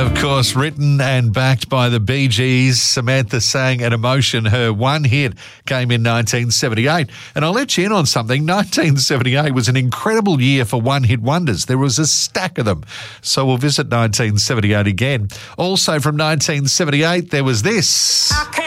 Of course, written and backed by the Bee Gees, Samantha sang an emotion. Her one hit came in 1978. And I'll let you in on something. 1978 was an incredible year for one-hit wonders. There was a stack of them. So we'll visit 1978 again. Also from 1978, there was this.